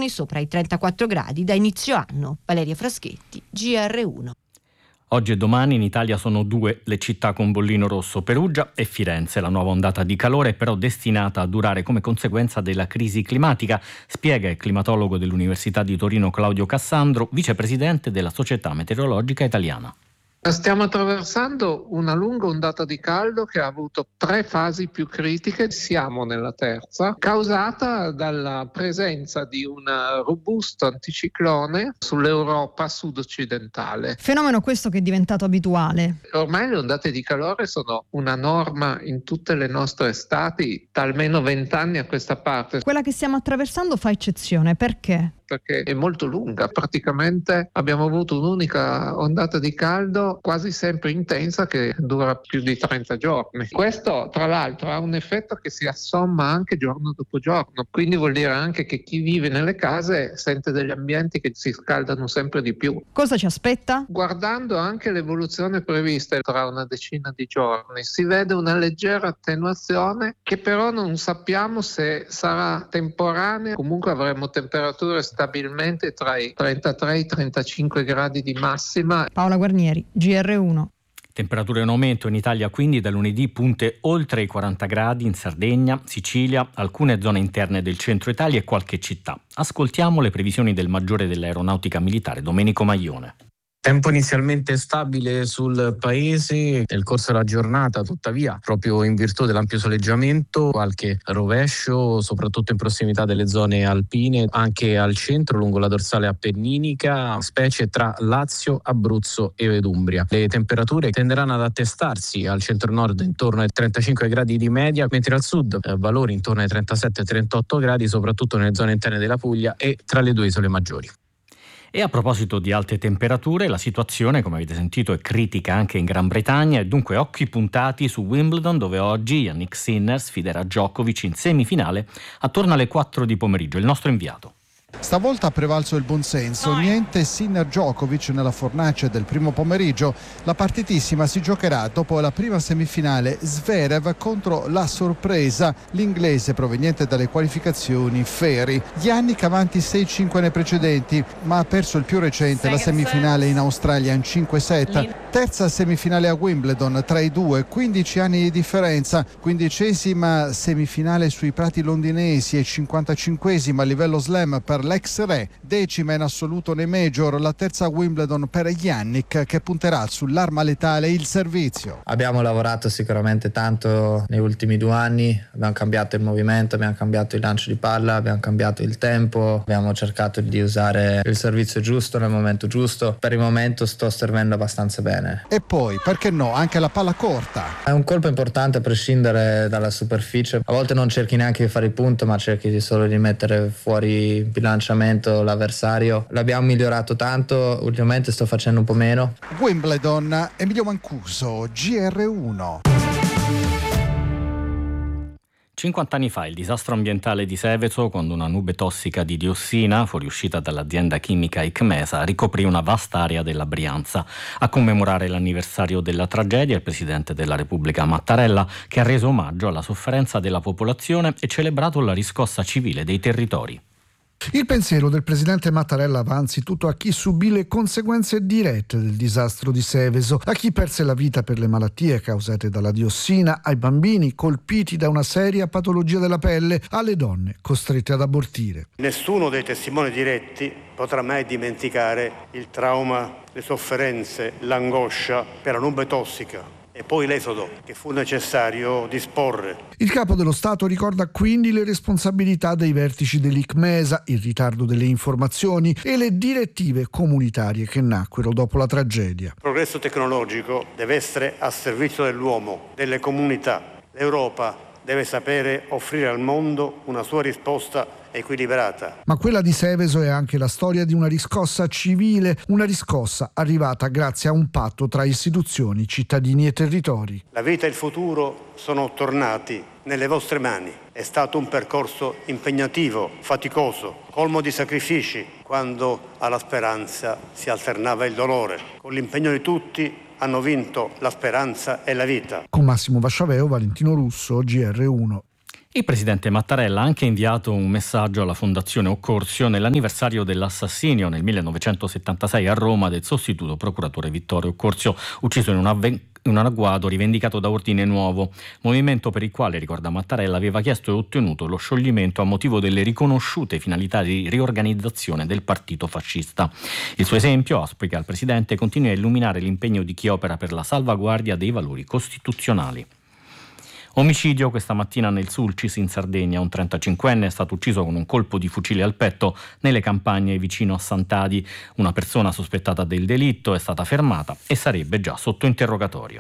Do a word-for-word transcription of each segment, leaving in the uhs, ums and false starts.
massimi sopra i trentaquattro gradi da inizio anno. Valeria Fraschetti, G R uno. Oggi e domani in Italia sono due le città con bollino rosso, Perugia e Firenze. La nuova ondata di calore è però destinata a durare come conseguenza della crisi climatica, spiega il climatologo dell'Università di Torino Claudio Cassandro, vicepresidente della Società Meteorologica Italiana. Stiamo attraversando una lunga ondata di caldo che ha avuto tre fasi più critiche, siamo nella terza, causata dalla presenza di un robusto anticiclone sull'Europa sud-occidentale. Fenomeno questo che è diventato abituale. Ormai le ondate di calore sono una norma in tutte le nostre estati da almeno vent'anni a questa parte. Quella che stiamo attraversando fa eccezione, perché? Perché è molto lunga, praticamente abbiamo avuto un'unica ondata di caldo quasi sempre intensa che dura più di trenta giorni. Questo tra l'altro ha un effetto che si assomma anche giorno dopo giorno, quindi vuol dire anche che chi vive nelle case sente degli ambienti che si scaldano sempre di più. Cosa ci aspetta? Guardando anche l'evoluzione prevista tra una decina di giorni si vede una leggera attenuazione che però non sappiamo se sarà temporanea, comunque avremo temperature stabilmente tra i trentatré e i trentacinque gradi di massima. Paola Guarnieri, G R uno. Temperature in aumento in Italia quindi da lunedì, punte oltre i quaranta gradi in Sardegna, Sicilia, alcune zone interne del centro Italia e qualche città. Ascoltiamo le previsioni del maggiore dell'Aeronautica Militare Domenico Maglione. Tempo inizialmente stabile sul paese, nel corso della giornata tuttavia, proprio in virtù dell'ampio soleggiamento, qualche rovescio, soprattutto in prossimità delle zone alpine, anche al centro, lungo la dorsale appenninica, specie tra Lazio, Abruzzo e Umbria. Le temperature tenderanno ad attestarsi al centro-nord intorno ai trentacinque gradi di media, mentre al sud eh, valori intorno ai trentasette trentotto gradi, soprattutto nelle zone interne della Puglia e tra le due isole maggiori. E a proposito di alte temperature, la situazione, come avete sentito, è critica anche in Gran Bretagna e dunque occhi puntati su Wimbledon, dove oggi Jannik Sinner sfiderà Djokovic in semifinale attorno alle quattro di pomeriggio. Il nostro inviato. Stavolta ha prevalso il buonsenso, niente Sinner Djokovic nella fornace del primo pomeriggio. La partitissima si giocherà dopo la prima semifinale Zverev contro la sorpresa, l'inglese proveniente dalle qualificazioni Ferri. Jannik avanti sei cinque nei precedenti, ma ha perso il più recente, la semifinale in Australia in cinque set. Terza semifinale a Wimbledon tra i due, quindici anni di differenza. Quindicesima semifinale sui prati londinesi e cinquantacinquesima a livello slam per l'ex re, decima in assoluto nei major, la terza Wimbledon per Jannik che punterà sull'arma letale, il servizio. Abbiamo lavorato sicuramente tanto negli ultimi due anni, abbiamo cambiato il movimento, abbiamo cambiato il lancio di palla, abbiamo cambiato il tempo, abbiamo cercato di usare il servizio giusto nel momento giusto. Per il momento sto servendo abbastanza bene. E poi, perché no, anche la palla corta. È un colpo importante a prescindere dalla superficie. A volte non cerchi neanche di fare il punto, ma cerchi solo di mettere fuori bilanciamento l'avversario. L'abbiamo migliorato tanto, ultimamente sto facendo un po' meno. Wimbledon, Emilio Mancuso, G R uno. cinquanta anni fa il disastro ambientale di Seveso, quando una nube tossica di diossina, fuoriuscita dall'azienda chimica Icmesa, ricoprì una vasta area della Brianza. A commemorare l'anniversario della tragedia, il Presidente della Repubblica Mattarella, che ha reso omaggio alla sofferenza della popolazione e celebrato la riscossa civile dei territori. Il pensiero del presidente Mattarella va anzitutto a chi subì le conseguenze dirette del disastro di Seveso, a chi perse la vita per le malattie causate dalla diossina, ai bambini colpiti da una seria patologia della pelle, alle donne costrette ad abortire. Nessuno dei testimoni diretti potrà mai dimenticare il trauma, le sofferenze, l'angoscia per la nube tossica e poi l'esodo che fu necessario disporre. Il capo dello Stato ricorda quindi le responsabilità dei vertici dell'Icmesa, il ritardo delle informazioni e le direttive comunitarie che nacquero dopo la tragedia. Il progresso tecnologico deve essere a servizio dell'uomo, delle comunità. L'Europa deve sapere offrire al mondo una sua risposta equilibrata. Ma quella di Seveso è anche la storia di una riscossa civile, una riscossa arrivata grazie a un patto tra istituzioni, cittadini e territori. La vita e il futuro sono tornati nelle vostre mani. È stato un percorso impegnativo, faticoso, colmo di sacrifici, quando alla speranza si alternava il dolore. Con l'impegno di tutti hanno vinto la speranza e la vita. Con Massimo Vasciaveo, Valentino Russo, G R uno. Il presidente Mattarella ha anche inviato un messaggio alla Fondazione Occorsio nell'anniversario dell'assassinio nel millenovecentosettantasei a Roma del sostituto procuratore Vittorio Occorsio, ucciso in un avven- in un agguato rivendicato da Ordine Nuovo, movimento per il quale, ricorda Mattarella, aveva chiesto e ottenuto lo scioglimento a motivo delle riconosciute finalità di riorganizzazione del partito fascista. Il suo esempio, auspica il presidente, continua a illuminare l'impegno di chi opera per la salvaguardia dei valori costituzionali. Omicidio questa mattina nel Sulcis in Sardegna. Un trentacinquenne è stato ucciso con un colpo di fucile al petto nelle campagne vicino a Sant'Adi. Una persona sospettata del delitto è stata fermata e sarebbe già sotto interrogatorio.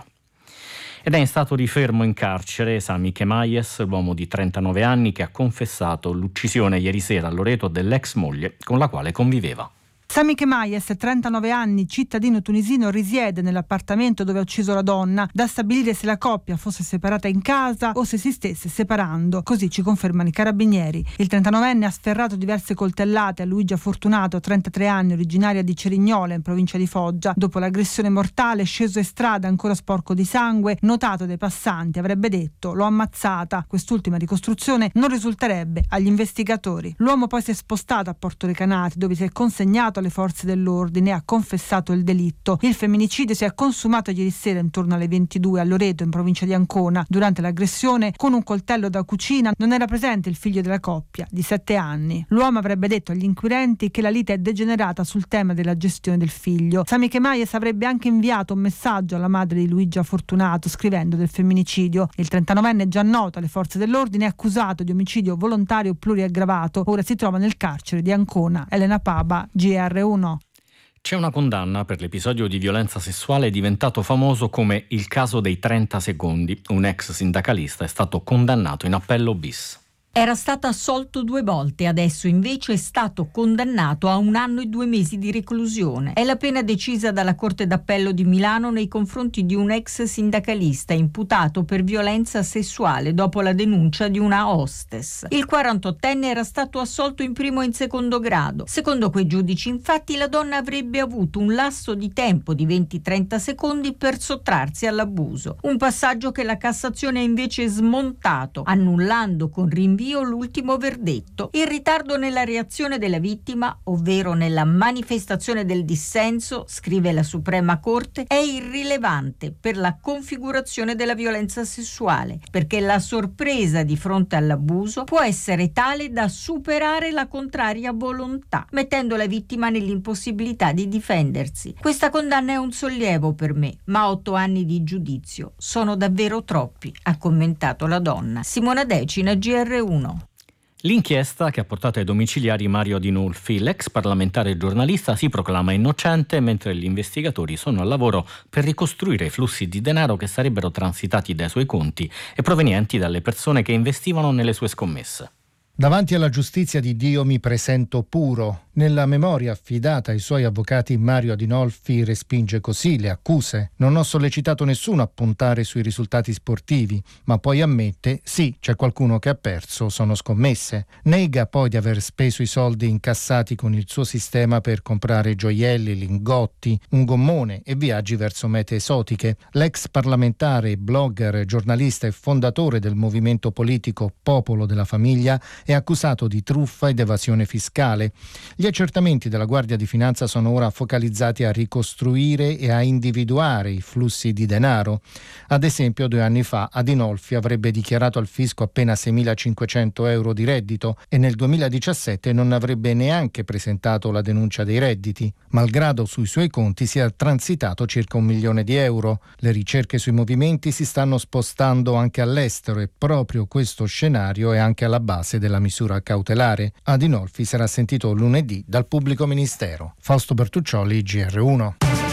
Ed è in stato di fermo in carcere Sami Kemayes, l'uomo di trentanove anni che ha confessato l'uccisione ieri sera a Loreto dell'ex moglie con la quale conviveva. Sami Kemayes, trentanove anni, cittadino tunisino, risiede nell'appartamento dove ha ucciso la donna. Da stabilire se la coppia fosse separata in casa o se si stesse separando, così ci confermano i carabinieri. Il trentanovenne ha sferrato diverse coltellate a Luigia Fortunato, trentatré anni, originaria di Cerignola in provincia di Foggia. Dopo l'aggressione mortale, sceso in strada ancora sporco di sangue, notato dai passanti, avrebbe detto: l'ho ammazzata. Quest'ultima ricostruzione non risulterebbe agli investigatori. L'uomo poi si è spostato a Porto Recanati, dove si è consegnato alle forze dell'ordine e ha confessato il delitto. Il femminicidio si è consumato ieri sera intorno alle ventidue a Loreto, in provincia di Ancona. Durante l'aggressione, con un coltello da cucina, non era presente il figlio della coppia, di sette anni. L'uomo avrebbe detto agli inquirenti che la lite è degenerata sul tema della gestione del figlio. Sami Kemayes avrebbe anche inviato un messaggio alla madre di Luigia Fortunato scrivendo del femminicidio. Il trentanovenne è già noto alle forze dell'ordine e accusato di omicidio volontario pluriaggravato. Ora si trova nel carcere di Ancona. Elena Paba, G R uno. C'è una condanna per l'episodio di violenza sessuale diventato famoso come il caso dei trenta secondi. Un ex sindacalista è stato condannato in appello bis. Era stato assolto due volte, adesso invece è stato condannato a un anno e due mesi di reclusione. È la pena decisa dalla Corte d'Appello di Milano nei confronti di un ex sindacalista imputato per violenza sessuale dopo la denuncia di una hostess. Il quarantottenne era stato assolto in primo e in secondo grado. Secondo quei giudici, infatti, la donna avrebbe avuto un lasso di tempo di venti trenta secondi per sottrarsi all'abuso. Un passaggio che la Cassazione ha invece smontato, annullando con rinvio l'ultimo verdetto. Il ritardo nella reazione della vittima, ovvero nella manifestazione del dissenso, scrive la Suprema Corte, è irrilevante per la configurazione della violenza sessuale, perché la sorpresa di fronte all'abuso può essere tale da superare la contraria volontà, mettendo la vittima nell'impossibilità di difendersi. Questa condanna è un sollievo per me, ma otto anni di giudizio sono davvero troppi, ha commentato la donna. Simona Decina, G R uno. L'inchiesta che ha portato ai domiciliari Mario Adinolfi, l'ex parlamentare e giornalista, si proclama innocente mentre gli investigatori sono al lavoro per ricostruire i flussi di denaro che sarebbero transitati dai suoi conti e provenienti dalle persone che investivano nelle sue scommesse. Davanti alla giustizia di Dio mi presento puro. Nella memoria affidata ai suoi avvocati, Mario Adinolfi respinge così le accuse. Non ho sollecitato nessuno a puntare sui risultati sportivi, ma poi ammette: sì, c'è qualcuno che ha perso, sono scommesse. Nega poi di aver speso i soldi incassati con il suo sistema per comprare gioielli, lingotti, un gommone e viaggi verso mete esotiche. L'ex parlamentare, blogger, giornalista e fondatore del movimento politico Popolo della Famiglia è accusato di truffa ed evasione fiscale. Gli accertamenti della Guardia di Finanza sono ora focalizzati a ricostruire e a individuare i flussi di denaro. Ad esempio, due anni fa Adinolfi avrebbe dichiarato al fisco appena seimilacinquecento euro di reddito e nel duemiladiciassette non avrebbe neanche presentato la denuncia dei redditi, malgrado sui suoi conti sia transitato circa un milione di euro. Le ricerche sui movimenti si stanno spostando anche all'estero e proprio questo scenario è anche alla base della misura cautelare. Adinolfi sarà sentito lunedì dal pubblico ministero. Fausto Bertuccioli, G R uno.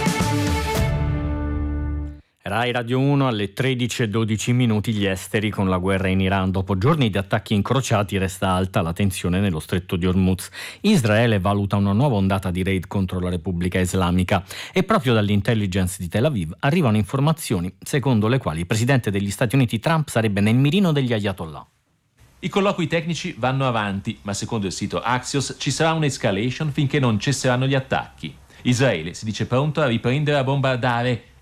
Rai Radio uno alle tredici e dodici minuti. Gli esteri con la guerra in Iran. Dopo giorni di attacchi incrociati resta alta la tensione nello stretto di Hormuz. Israele valuta una nuova ondata di raid contro la Repubblica Islamica e proprio dall'intelligence di Tel Aviv arrivano informazioni secondo le quali il presidente degli Stati Uniti Trump sarebbe nel mirino degli ayatollah. I colloqui tecnici vanno avanti, ma secondo il sito Axios ci sarà un'escalation finché non cesseranno gli attacchi. Israele si dice pronto a riprendere a bombardare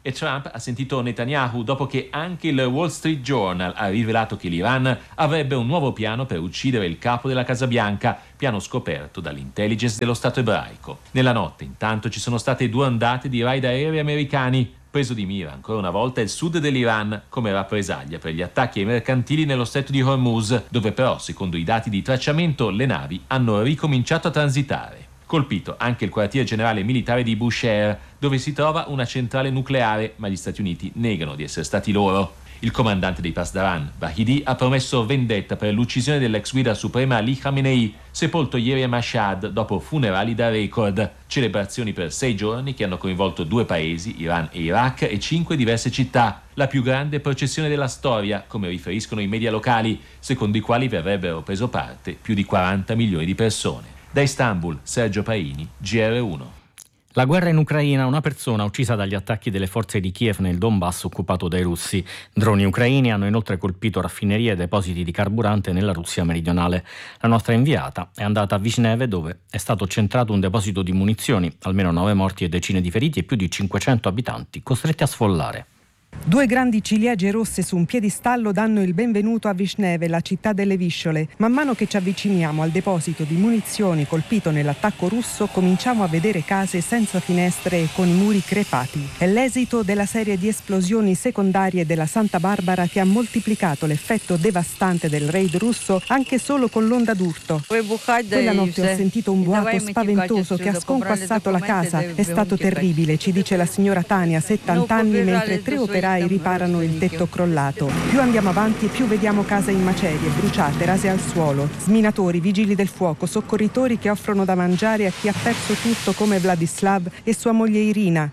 E Trump ha sentito Netanyahu dopo che anche il Wall Street Journal ha rivelato che l'Iran avrebbe un nuovo piano per uccidere il capo della Casa Bianca, piano scoperto dall'intelligence dello Stato ebraico. Nella notte, intanto, ci sono state due ondate di raid aerei americani. Preso di mira ancora una volta il sud dell'Iran come rappresaglia per gli attacchi ai mercantili nello stretto di Hormuz, dove però, secondo i dati di tracciamento, le navi hanno ricominciato a transitare. Colpito anche il quartier generale militare di Bushehr, dove si trova una centrale nucleare, ma gli Stati Uniti negano di essere stati loro. Il comandante dei Pasdaran, Bahidi, ha promesso vendetta per l'uccisione dell'ex guida suprema Ali Khamenei, sepolto ieri a Mashhad dopo funerali da record. Celebrazioni per sei giorni che hanno coinvolto due paesi, Iran e Iraq, e cinque diverse città. La più grande processione della storia, come riferiscono i media locali, secondo i quali vi avrebbero preso parte più di quaranta milioni di persone. Da Istanbul, Sergio Paini, G R uno. La guerra in Ucraina, una persona uccisa dagli attacchi delle forze di Kiev nel Donbass occupato dai russi. Droni ucraini hanno inoltre colpito raffinerie e depositi di carburante nella Russia meridionale. La nostra inviata è andata a Vishneve, dove è stato centrato un deposito di munizioni, almeno nove morti e decine di feriti e più di cinquecento abitanti costretti a sfollare. Due grandi ciliegie rosse su un piedistallo danno il benvenuto a Vishneve, la città delle visciole. Man mano che ci avviciniamo al deposito di munizioni colpito nell'attacco russo, cominciamo a vedere case senza finestre e con i muri crepati. È l'esito della serie di esplosioni secondarie della Santa Barbara che ha moltiplicato l'effetto devastante del raid russo anche solo con l'onda d'urto. Quella notte ho sentito un boato spaventoso che ha sconquassato la casa. È stato terribile, ci dice la signora Tania, settanta anni, mentre tre operai riparano il tetto crollato. Più andiamo avanti, più vediamo case in macerie, bruciate, rase al suolo. Sminatori, vigili del fuoco, soccorritori che offrono da mangiare a chi ha perso tutto come Vladislav e sua moglie Irina.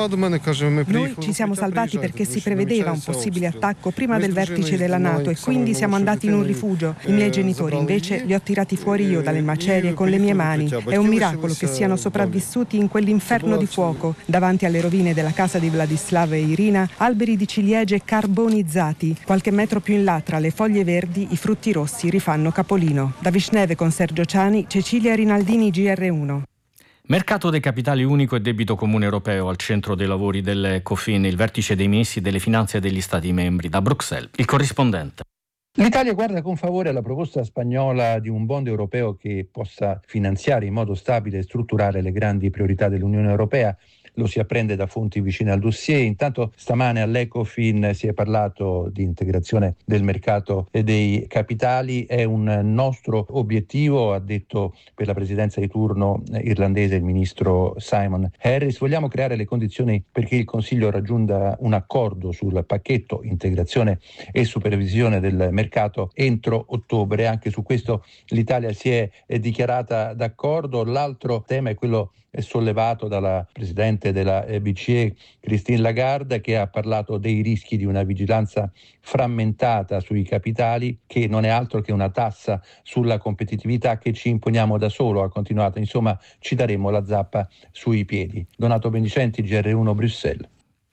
Noi ci siamo salvati perché si prevedeva un possibile attacco prima del vertice della NATO e quindi siamo andati in un rifugio. I miei genitori invece li ho tirati fuori io dalle macerie con le mie mani. È un miracolo che siano sopravvissuti in quell'inferno di fuoco. Davanti alle rovine della casa di Vladislav e Irina, alberi di ciliegie carbonizzati. Qualche metro più in là, tra le foglie verdi, i frutti rossi rifanno capolino. Da Vishneve con Sergio Ciani, Cecilia Rinaldini, G R uno. Mercato dei capitali unico e debito comune europeo al centro dei lavori dell'Ecofin, il vertice dei ministri delle finanze degli Stati membri. Da Bruxelles, il corrispondente. L'Italia guarda con favore alla proposta spagnola di un bond europeo che possa finanziare in modo stabile e strutturare le grandi priorità dell'Unione Europea. Lo si apprende da fonti vicine al dossier. Intanto stamane all'Ecofin si è parlato di integrazione del mercato e dei capitali. È un nostro obiettivo, ha detto per la presidenza di turno irlandese il ministro Simon Harris. Vogliamo creare le condizioni perché il Consiglio raggiunga un accordo sul pacchetto integrazione e supervisione del mercato entro ottobre. Anche su questo l'Italia si è dichiarata d'accordo. L'altro tema è quello è sollevato dalla presidente della B C E Christine Lagarde, che ha parlato dei rischi di una vigilanza frammentata sui capitali, che non è altro che una tassa sulla competitività che ci imponiamo da solo, ha continuato. Insomma, ci daremo la zappa sui piedi. Donato Benicenti, G R uno, Bruxelles.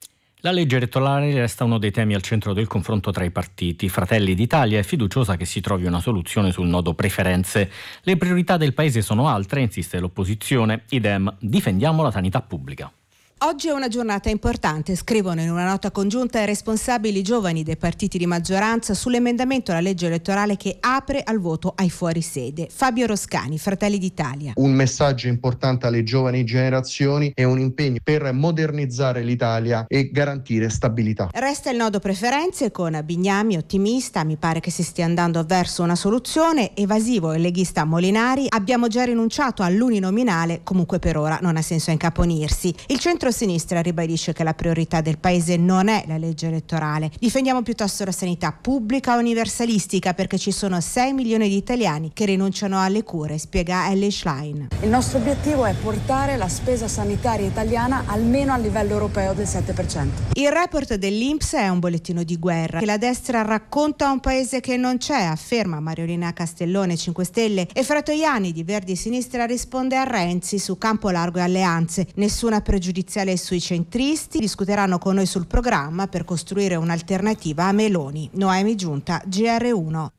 La legge elettorale resta uno dei temi al centro del confronto tra i partiti. Fratelli d'Italia è fiduciosa che si trovi una soluzione sul nodo preferenze. Le priorità del paese sono altre, insiste l'opposizione. Idem, difendiamo la sanità pubblica. Oggi è una giornata importante, scrivono in una nota congiunta i responsabili giovani dei partiti di maggioranza sull'emendamento alla legge elettorale che apre al voto ai fuorisede. Fabio Roscani, Fratelli d'Italia. Un messaggio importante alle giovani generazioni e un impegno per modernizzare l'Italia e garantire stabilità. Resta il nodo preferenze con Bignami ottimista, mi pare che si stia andando verso una soluzione. Evasivo il leghista Molinari, abbiamo già rinunciato all'uninominale, comunque per ora non ha senso incaponirsi. Il centro sinistra ribadisce che la priorità del paese non è la legge elettorale. Difendiamo piuttosto la sanità pubblica universalistica perché ci sono sei milioni di italiani che rinunciano alle cure, spiega Ellie Schlein. Il nostro obiettivo è portare la spesa sanitaria italiana almeno al livello europeo del sette per cento. Il report dell'I N P S è un bollettino di guerra che la destra racconta un paese che non c'è, afferma Mariolina Castellone cinque Stelle, e Fratoiani di Verdi e Sinistra risponde a Renzi su Campo Largo e alleanze. Nessuna pregiudiziale sui centristi, discuteranno con noi sul programma per costruire un'alternativa a Meloni. Noemi Giunta, G R uno.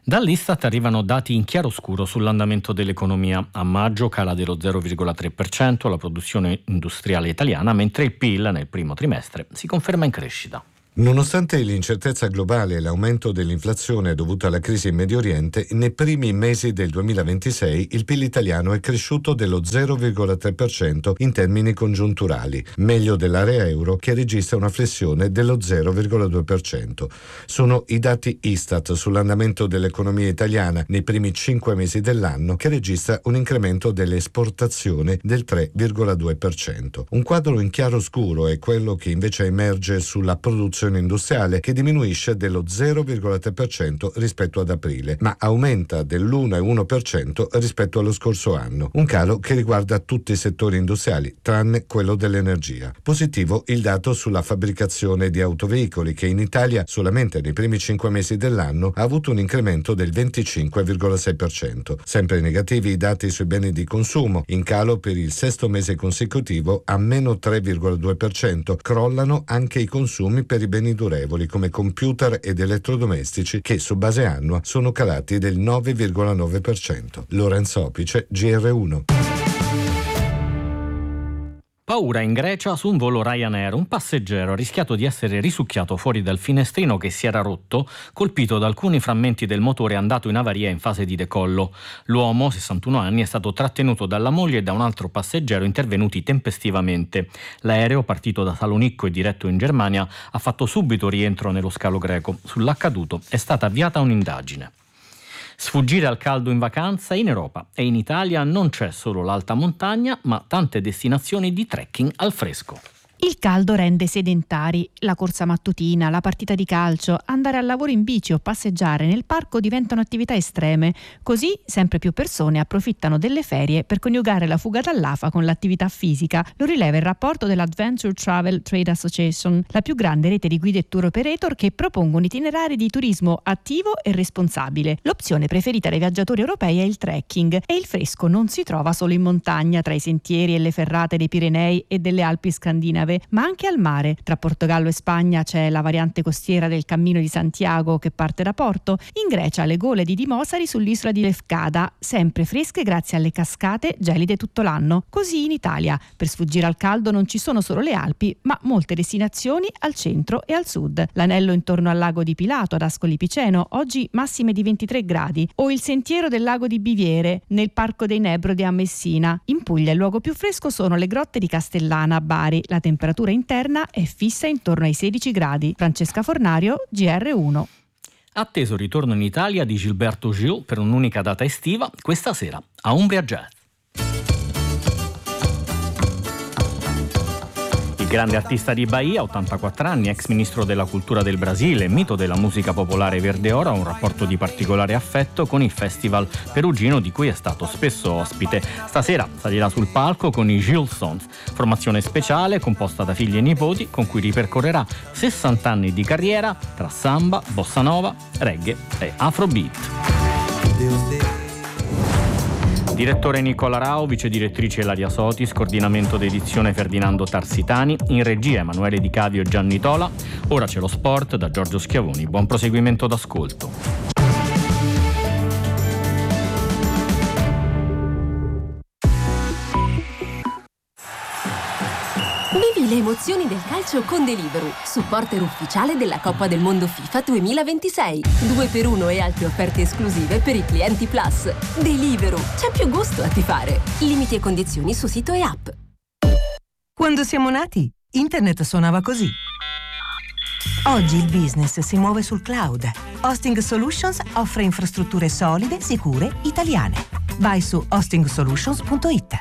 Dall'Istat arrivano dati in chiaroscuro sull'andamento dell'economia. A maggio cala dello zero virgola tre per cento la produzione industriale italiana, mentre il P I L nel primo trimestre si conferma in crescita. Nonostante l'incertezza globale e l'aumento dell'inflazione dovuta alla crisi in Medio Oriente, nei primi mesi del duemilaventisei il P I L italiano è cresciuto dello zero virgola tre per cento in termini congiunturali, meglio dell'area euro che registra una flessione dello zero virgola due per cento. Sono i dati Istat sull'andamento dell'economia italiana nei primi cinque mesi dell'anno che registra un incremento delle esportazioni del tre virgola due per cento. Un quadro in chiaroscuro è quello che invece emerge sulla produzione industriale, che diminuisce dello zero virgola tre per cento rispetto ad aprile, ma aumenta dell'uno virgola uno per cento rispetto allo scorso anno, un calo che riguarda tutti i settori industriali tranne quello dell'energia. Positivo il dato sulla fabbricazione di autoveicoli, che in Italia solamente nei primi cinque mesi dell'anno ha avuto un incremento del venticinque virgola sei per cento. Sempre negativi i dati sui beni di consumo, in calo per il sesto mese consecutivo a meno tre virgola due per cento. Crollano anche i consumi per i beni durevoli come computer ed elettrodomestici, che su base annua sono calati del nove virgola nove per cento. Lorenzo Opice, G R uno. Paura in Grecia su un volo Ryanair. Un passeggero ha rischiato di essere risucchiato fuori dal finestrino che si era rotto, colpito da alcuni frammenti del motore andato in avaria in fase di decollo. L'uomo, sessantuno anni, è stato trattenuto dalla moglie e da un altro passeggero intervenuti tempestivamente. L'aereo, partito da Salonicco e diretto in Germania, ha fatto subito rientro nello scalo greco. Sull'accaduto è stata avviata un'indagine. Sfuggire al caldo in vacanza in Europa e in Italia non c'è solo l'alta montagna, ma tante destinazioni di trekking al fresco. Il caldo rende sedentari. La corsa mattutina, la partita di calcio, andare al lavoro in bici o passeggiare nel parco diventano attività estreme. Così sempre più persone approfittano delle ferie per coniugare la fuga dall'A F A con l'attività fisica. Lo rileva il rapporto dell'Adventure Travel Trade Association, la più grande rete di guide e tour operator che propongono itinerari di turismo attivo e responsabile. L'opzione preferita dai viaggiatori europei è il trekking, e il fresco non si trova solo in montagna, tra i sentieri e le ferrate dei Pirenei e delle Alpi scandinave, ma anche al mare. Tra Portogallo e Spagna c'è la variante costiera del Cammino di Santiago che parte da Porto. In Grecia le gole di Dimosari sull'isola di Lefkada, sempre fresche grazie alle cascate gelide tutto l'anno. Così in Italia, per sfuggire al caldo non ci sono solo le Alpi, ma molte destinazioni al centro e al sud. L'anello intorno al lago di Pilato ad Ascoli Piceno, oggi massime di ventitré gradi, o il sentiero del lago di Biviere nel Parco dei Nebrodi a Messina. In Puglia il luogo più fresco sono le grotte di Castellana a Bari. La temperatura interna è fissa intorno ai sedici gradi. Francesca Fornario, G R uno. Atteso il ritorno in Italia di Gilberto Gil per un'unica data estiva, questa sera a Umbria Jazz. Il grande artista di Bahia, ottantaquattro anni, ex ministro della cultura del Brasile, mito della musica popolare verde oro, ha un rapporto di particolare affetto con il Festival Perugino di cui è stato spesso ospite. Stasera salirà sul palco con i Gil Sons, formazione speciale composta da figli e nipoti con cui ripercorrerà sessanta anni di carriera tra samba, bossa nova, reggae e afrobeat. Direttore Nicola Rao, vice direttrice Ilaria Sotis, coordinamento d'edizione Ferdinando Tarsitani, in regia Emanuele Di Cavio e Gianni Tola. Ora c'è lo sport da Giorgio Schiavoni. Buon proseguimento d'ascolto. Vivi le emozioni del calcio con Deliveroo, supporter ufficiale della Coppa del Mondo FIFA duemilaventisei. due per uno e altre offerte esclusive per i clienti Plus. Deliveroo, c'è più gusto a tifare. Limiti e condizioni su sito e app. Quando siamo nati, internet suonava così. Oggi il business si muove sul cloud. Hosting Solutions offre infrastrutture solide, sicure, italiane. Vai su hosting solutions punto it.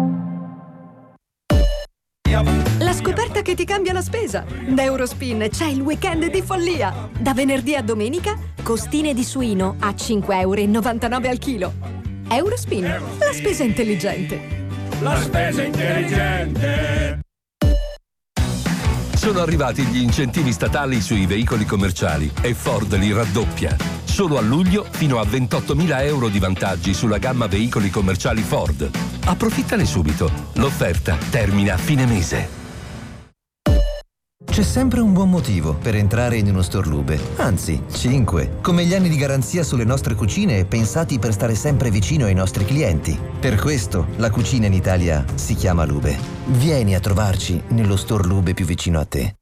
La scoperta che ti cambia la spesa. Da Eurospin c'è il weekend di follia. Da venerdì a domenica, costine di suino a cinque virgola novantanove euro al chilo. Eurospin, la spesa intelligente. La spesa intelligente. Sono arrivati gli incentivi statali sui veicoli commerciali e Ford li raddoppia. Solo a luglio fino a ventottomila euro di vantaggi sulla gamma veicoli commerciali Ford. Approfittane subito. L'offerta termina a fine mese. C'è sempre un buon motivo per entrare in uno store Lube. Anzi, cinque. Come gli anni di garanzia sulle nostre cucine pensati per stare sempre vicino ai nostri clienti. Per questo la cucina in Italia si chiama Lube. Vieni a trovarci nello store Lube più vicino a te.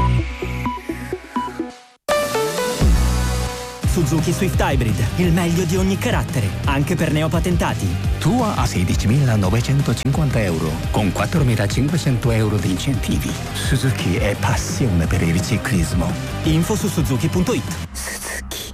Suzuki Swift Hybrid, il meglio di ogni carattere, anche per neopatentati. Tua a sedicimilanovecentocinquanta euro, con quattromilacinquecento euro di incentivi. Suzuki è passione per il ciclismo. Info su suzuki punto it. Suzuki.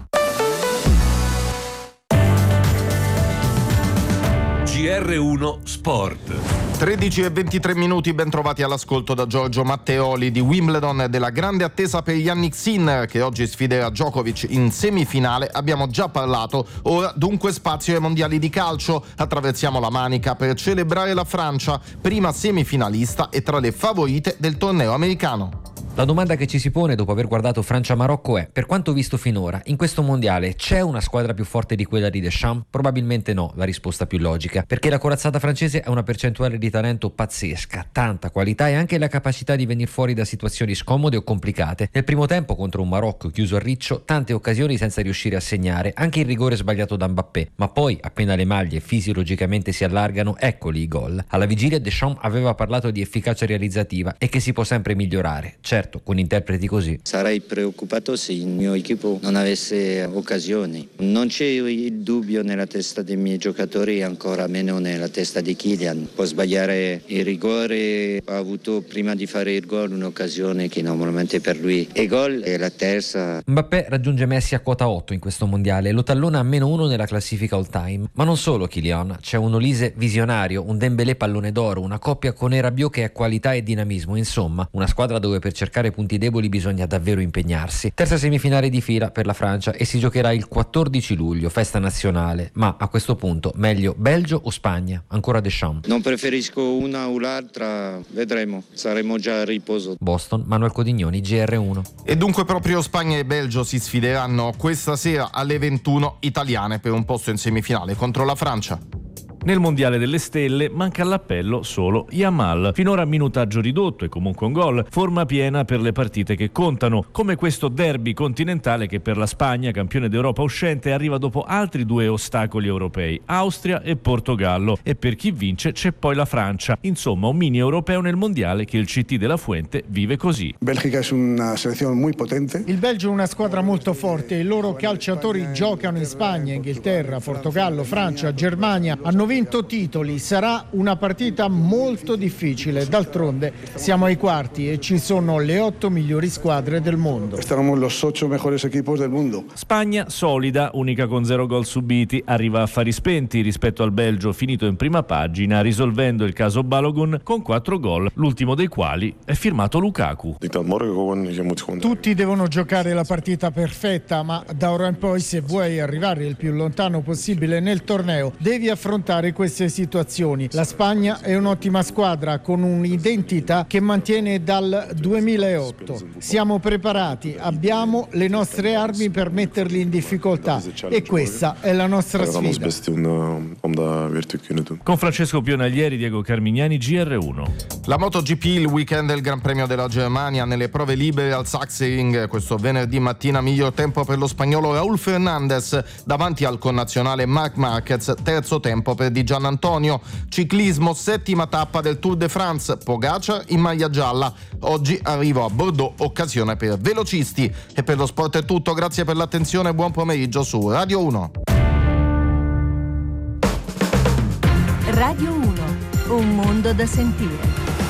G R uno Sport. tredici e ventitré minuti, ben trovati all'ascolto da Giorgio Matteoli. Di Wimbledon e della grande attesa per Jannik Sinner, che oggi sfiderà Djokovic in semifinale, abbiamo già parlato. Ora dunque spazio ai mondiali di calcio. Attraversiamo la Manica per celebrare la Francia, prima semifinalista e tra le favorite del torneo americano. La domanda che ci si pone dopo aver guardato Francia-Marocco è: per quanto visto finora, in questo mondiale c'è una squadra più forte di quella di Deschamps? Probabilmente no, la risposta più logica, perché la corazzata francese ha una percentuale di talento pazzesca, tanta qualità e anche la capacità di venire fuori da situazioni scomode o complicate. Nel primo tempo contro un Marocco chiuso a riccio, tante occasioni senza riuscire a segnare, anche il rigore sbagliato da Mbappé, ma poi appena le maglie fisiologicamente si allargano, eccoli i gol. Alla vigilia Deschamps aveva parlato di efficacia realizzativa e che si può sempre migliorare. Certo, con interpreti così. Sarei preoccupato se il mio equipo non avesse occasioni. Non c'è il dubbio nella testa dei miei giocatori, ancora meno nella testa di Kylian. Può sbagliare il rigore, ha avuto prima di fare il gol un'occasione che normalmente per lui è gol, e la terza. Mbappé raggiunge Messi a quota otto in questo mondiale, lo tallona a meno uno nella classifica all time. Ma non solo Kylian, c'è un Olise visionario, un Dembélé pallone d'oro, una coppia con Rabiot che ha qualità e dinamismo, insomma una squadra dove per cercare punti deboli bisogna davvero impegnarsi. Terza semifinale di fila per la Francia e si giocherà il quattordici luglio, festa nazionale, ma a questo punto meglio Belgio o Spagna? Ancora Deschamps. Non preferisco una o l'altra, vedremo, saremo già a riposo. Boston, Manuel Codignoni, G R uno. E dunque proprio Spagna e Belgio si sfideranno questa sera alle ventuno italiane per un posto in semifinale contro la Francia. Nel mondiale delle stelle manca all'appello solo Yamal. Finora minutaggio ridotto e comunque un gol, forma piena per le partite che contano, come questo derby continentale che per la Spagna, campione d'Europa uscente, arriva dopo altri due ostacoli europei, Austria e Portogallo, e per chi vince c'è poi la Francia. Insomma, un mini europeo nel mondiale che il C T della Fuente vive così. Belgica è una selezione molto potente. Il Belgio è una squadra molto forte, i loro calciatori giocano in Spagna, Inghilterra, Portogallo, Francia, Germania, hanno vinto titoli, sarà una partita molto difficile, d'altronde siamo ai quarti e ci sono le otto migliori squadre del mondo. Estaremos los ocho mejores equipos del mundo. Spagna solida, unica con zero gol subiti, arriva a fari spenti rispetto al Belgio finito in prima pagina, risolvendo il caso Balogun con quattro gol, l'ultimo dei quali è firmato Lukaku. Tutti devono giocare la partita perfetta, ma da ora in poi, se vuoi arrivare il più lontano possibile nel torneo, devi affrontare queste situazioni. La Spagna è un'ottima squadra con un'identità che mantiene dal duemilaotto. Siamo preparati, abbiamo le nostre armi per metterli in difficoltà e questa è la nostra sfida. Con Francesco Pionaglieri, Diego Carmignani, G R uno. La MotoGP, il weekend del Gran Premio della Germania, nelle prove libere al Sachsenring questo venerdì mattina, miglior tempo per lo spagnolo Raúl Fernández davanti al connazionale Marc Marquez, terzo tempo per Di Giannantonio. Ciclismo, settima tappa del Tour de France, Pogacar in maglia gialla. Oggi arrivo a Bordeaux, occasione per velocisti. E per lo sport è tutto, grazie per l'attenzione e buon pomeriggio su Radio uno. Radio uno, un mondo da sentire.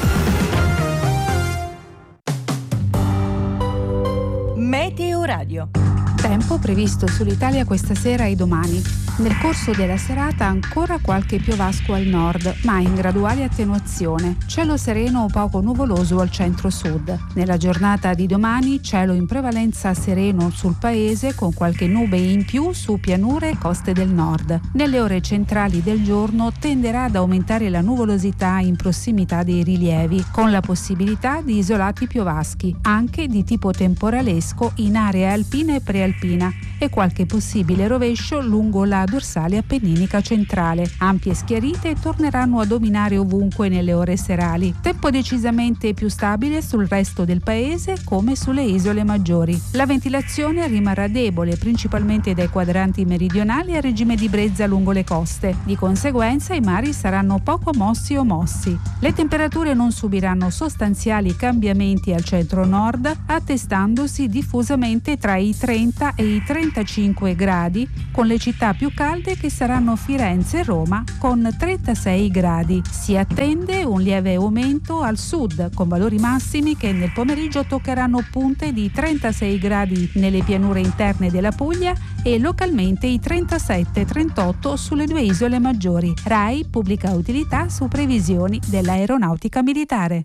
Meteo Radio. Tempo previsto sull'Italia questa sera e domani. Nel corso della serata ancora qualche piovasco al nord, ma in graduale attenuazione. Cielo sereno o poco nuvoloso al centro-sud. Nella giornata di domani cielo in prevalenza sereno sul paese, con qualche nube in più su pianure e coste del nord. Nelle ore centrali del giorno tenderà ad aumentare la nuvolosità in prossimità dei rilievi, con la possibilità di isolati piovaschi, anche di tipo temporalesco in aree alpine e prealpina, e qualche possibile rovescio lungo la dorsale appenninica centrale. Ampie schiarite torneranno a dominare ovunque nelle ore serali. Tempo decisamente più stabile sul resto del paese come sulle isole maggiori. La ventilazione rimarrà debole principalmente dai quadranti meridionali a regime di brezza lungo le coste. Di conseguenza i mari saranno poco mossi o mossi. Le temperature non subiranno sostanziali cambiamenti al centro-nord, attestandosi diffusamente tra i trenta e i trentacinque gradi, con le città più calde che saranno Firenze e Roma con trentasei gradi. Si attende un lieve aumento al sud, con valori massimi che nel pomeriggio toccheranno punte di trentasei gradi nelle pianure interne della Puglia e localmente i trentasette trentotto sulle due isole maggiori. RAI pubblica utilità su previsioni dell'aeronautica militare.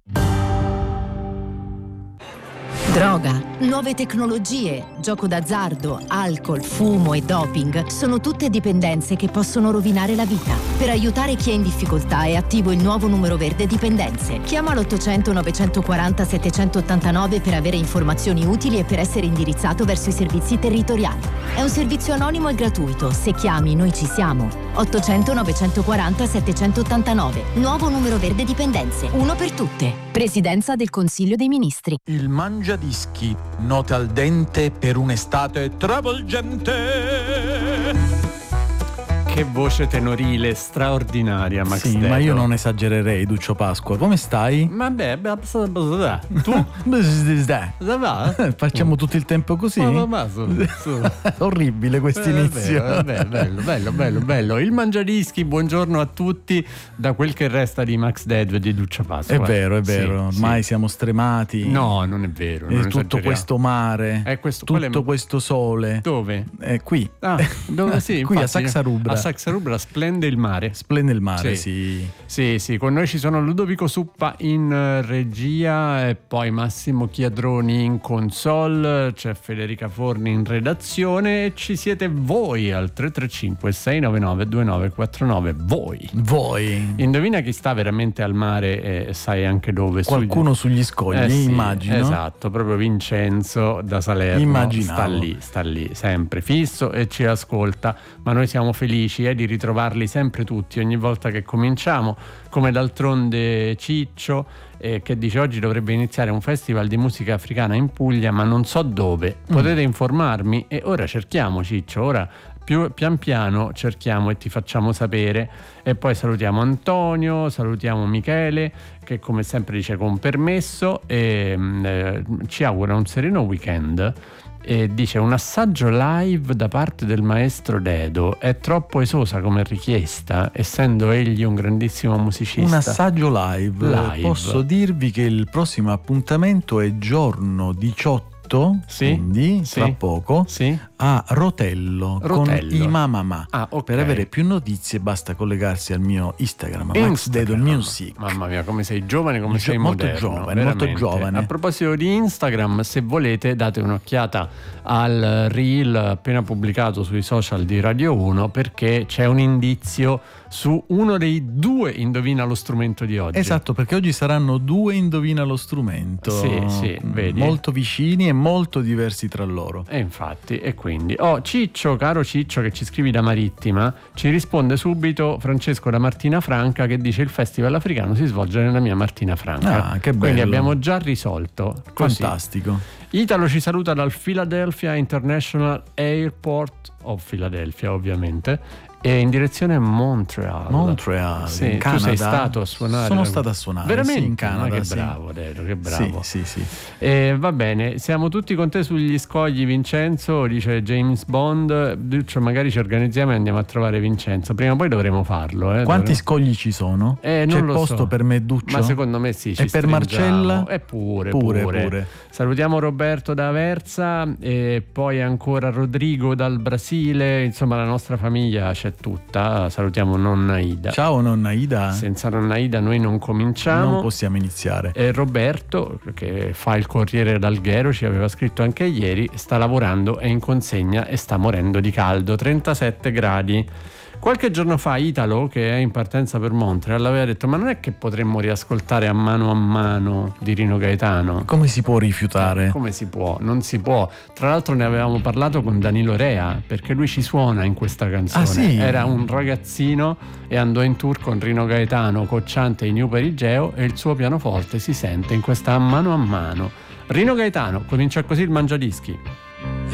Droga, nuove tecnologie, gioco d'azzardo, alcol, fumo e doping sono tutte dipendenze che possono rovinare la vita. Per aiutare chi è in difficoltà è attivo il nuovo numero verde dipendenze. Chiama l'ottocento novecentoquaranta settecentottantanove per avere informazioni utili e per essere indirizzato verso i servizi territoriali. È un servizio anonimo e gratuito. Se chiami, noi ci siamo. ottocento novecentoquaranta settecentottantanove. Nuovo numero verde dipendenze. Uno per tutte. Presidenza del Consiglio dei Ministri. Il mangiadischi, note al dente per un'estate travolgente. Che voce tenorile straordinaria, Max Sì, Dedo. ma io non esagererei, Duccio Pasqua. Come stai? Vabbè, tu? Facciamo tutto il tempo così? Orribile questo inizio. Bello, bello, bello, bello, bello. Il mangiadischi, buongiorno a tutti, da quel che resta di Max Dedo e di Duccio Pasqua. È vero, è vero, Sì, ormai sì. siamo stremati. No, non è vero. E non tutto esageriamo. questo mare, È questo, tutto qual è- questo sole. Dove? È qui. Ah, dove sì, qui a infatti, Saxarubra. A Saxarubra splende il mare. Splende il mare, sì. Sì, sì, con noi ci sono Ludovico Suppa in eh, regia e poi Massimo Chiadroni in console, c'è Federica Forni in redazione e ci siete voi al tre tre cinque sei nove nove due nove quattro nove. Voi. Voi. Indovina chi sta veramente al mare e sai anche dove. Qualcuno sugli scogli, Eh sì, immagino. Esatto, proprio Vincenzo da Salerno. Immaginavo. Sta lì, sta lì, sempre fisso e ci ascolta, ma noi siamo felici eh, di ritrovarli sempre tutti, ogni volta che cominciamo, come d'altronde Ciccio eh, che dice oggi dovrebbe iniziare un festival di musica africana in Puglia, ma non so dove. Potete mm. informarmi? E ora cerchiamo, Ciccio, ora più, pian piano cerchiamo e ti facciamo sapere. E poi salutiamo Antonio, salutiamo Michele che come sempre dice con permesso e eh, ci augura un sereno weekend. E dice un assaggio live da parte del maestro Dedo è troppo esosa come richiesta, essendo egli un grandissimo musicista. Un assaggio live. live. Posso dirvi che il prossimo appuntamento è giorno diciotto, sì? quindi sì? tra poco, sì? a Rotello, Rotello. con i Mamma. Ah, okay. Per avere più notizie basta collegarsi al mio Instagram, Max Instagram. Dedo Music. Mamma mia, come sei giovane, come Gio- sei molto moderno, giovane, molto veramente. giovane. A proposito di Instagram, se volete date un'occhiata al reel appena pubblicato sui social di Radio uno, perché c'è un indizio su uno dei due indovina lo strumento di oggi. Esatto, perché oggi saranno due indovina lo strumento. Sì, sì, vedi. Molto vicini e molto diversi tra loro. E infatti, e quindi oh Ciccio, caro Ciccio che ci scrivi da Marittima, ci risponde subito Francesco da Martina Franca che dice il festival africano si svolge nella mia Martina Franca. Ah, che bello. Quindi abbiamo già risolto. Così. Fantastico. Italo ci saluta dal Philadelphia International Airport of Philadelphia, ovviamente, e in direzione Montreal. Montreal, sì, in Canada. Tu sei stato a suonare? Sono stato a suonare, veramente? sì, in Canada. Ma che sì. bravo, Dedo, che bravo. Sì, sì, sì. E va bene, siamo tutti con te sugli scogli, Vincenzo, dice James Bond. Duccio, magari ci organizziamo e andiamo a trovare Vincenzo. Prima o poi dovremo farlo. Eh, Quanti dovremo... scogli ci sono? Eh, non C'è lo posto so. per me, Duccio? Ma secondo me sì. Ci e per stringiamo. Marcella? E pure, pure, pure, pure. Salutiamo Roberto da Aversa e poi ancora Rodrigo dal Brasile. Insomma, la nostra famiglia c'è tutta. Salutiamo nonna Ida. Ciao nonna Ida. Senza nonna Ida noi non cominciamo. Non possiamo iniziare. E Roberto, che fa il Corriere d'Alghero, ci aveva scritto anche ieri, sta lavorando, è in consegna e sta morendo di caldo, trentasette gradi. Qualche giorno fa Italo, che è in partenza per Montreal, aveva detto: ma non è che potremmo riascoltare A mano a mano di Rino Gaetano? Come si può rifiutare? Come si può? Non si può. Tra l'altro ne avevamo parlato con Danilo Rea, perché lui ci suona in questa canzone. Ah, sì? Era un ragazzino e andò in tour con Rino Gaetano, Cocciante e i New Perigeo, e il suo pianoforte si sente in questa A mano a mano. Rino Gaetano, comincia così il Mangiadischi.